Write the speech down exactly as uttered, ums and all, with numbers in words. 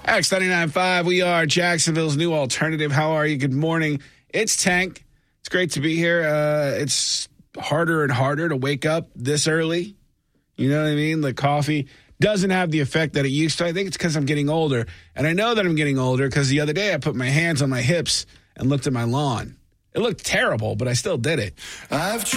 X ninety-nine point five, we are Jacksonville's new alternative. How are you? Good morning. It's Tank. It's great to be here. Uh, it's harder and harder to wake up this early. You know what I mean? The coffee doesn't have the effect that it used to. I think it's because I'm getting older. And I know that I'm getting older because the other day I put my hands on my hips and looked at my lawn. It looked terrible, but I still did it. I've